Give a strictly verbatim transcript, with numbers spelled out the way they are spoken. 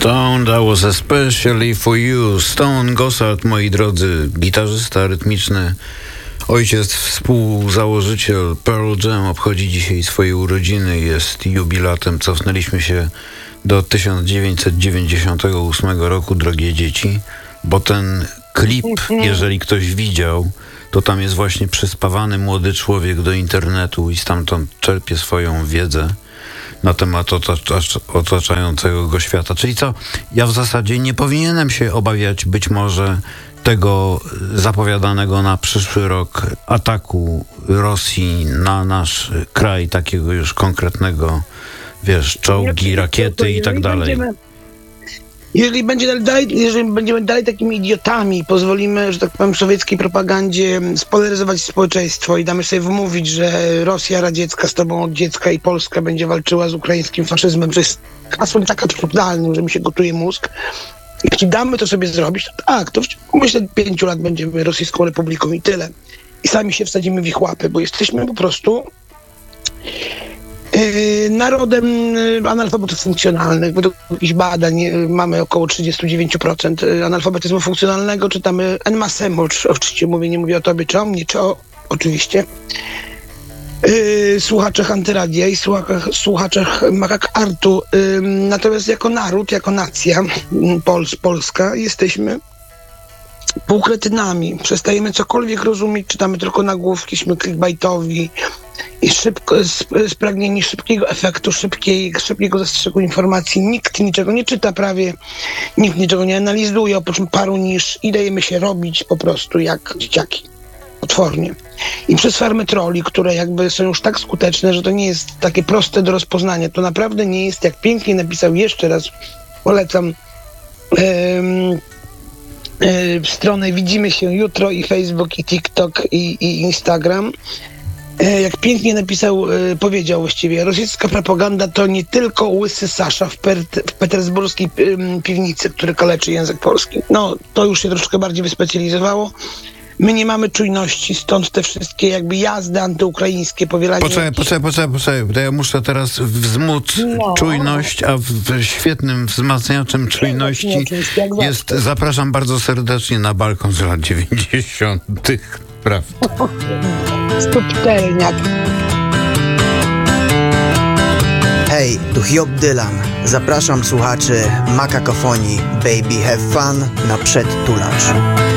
Stone, that was especially for you. Stone Gossard, moi drodzy, gitarzysta rytmiczny, ojciec, współzałożyciel Pearl Jam, obchodzi dzisiaj swoje urodziny, jest jubilatem. Cofnęliśmy się do tysiąc dziewięćset dziewięćdziesiątego ósmego roku, drogie dzieci, bo ten klip, jeżeli ktoś widział, to tam jest właśnie przyspawany młody człowiek do internetu i stamtąd czerpie swoją wiedzę na temat otacza, otaczającego go świata. Czyli co? Ja w zasadzie nie powinienem się obawiać być może tego zapowiadanego na przyszły rok ataku Rosji na nasz kraj, takiego już konkretnego, wiesz, czołgi, rakiety i tak dalej. Jeżeli będzie dalej, jeżeli będziemy dalej takimi idiotami i pozwolimy, że tak powiem, sowieckiej propagandzie spolaryzować społeczeństwo i damy sobie wmówić, że Rosja radziecka z tobą od dziecka i Polska będzie walczyła z ukraińskim faszyzmem, że jest hasłem tak absurdalnym, że mi się gotuje mózg. I jeśli damy to sobie zrobić, to tak, to w ciągu, myślę, pięciu lat będziemy Rosyjską Republiką i tyle. I sami się wsadzimy w ich łapy, bo jesteśmy po prostu Yy, narodem yy, analfabetów funkcjonalnych. Według jakichś badań yy, mamy około trzydzieści dziewięć procent analfabetyzmu funkcjonalnego. Czytamy en masse, oczywiście mówię, nie mówię o tobie, czy o mnie, czy o, oczywiście, yy, słuchaczach Antyradia i słuchaczach, słuchaczach Makak Artu. Yy, natomiast jako naród, jako nacja Pols, Polska jesteśmy półkretynami. Przestajemy cokolwiek rozumieć, czytamy tylko nagłówki, jesteśmy clickbaitowi i szybko, spragnieni szybkiego efektu, szybkiej, szybkiego zastrzyku informacji. Nikt niczego nie czyta prawie, nikt niczego nie analizuje, oprócz paru nisz i dajemy się robić po prostu jak dzieciaki. Potwornie. I przez farmy trolli, które jakby są już tak skuteczne, że to nie jest takie proste do rozpoznania. To naprawdę nie jest, jak pięknie napisał, jeszcze raz polecam um, w stronę Widzimy się jutro i Facebook, i TikTok, i, i Instagram. Jak pięknie napisał, powiedział właściwie, rosyjska propaganda to nie tylko łysy Sasza w, per, w petersburskiej piwnicy, który kaleczy język polski. No, to już się troszkę bardziej wyspecjalizowało. My nie mamy czujności, stąd te wszystkie jakby jazdy antyukraińskie, powielanie... Poczekaj, poczekaj, poczekaj, poczekaj, ja muszę teraz wzmóc no. czujność, a w świetnym wzmacniaczem czujności jest, zapraszam bardzo serdecznie na balkon z lat dziewięćdziesiątych. Prawda. Subtelniak. Hej, tu Hiob Dylan. Zapraszam słuchaczy Makakofonii Baby Have Fun na przedtulacz.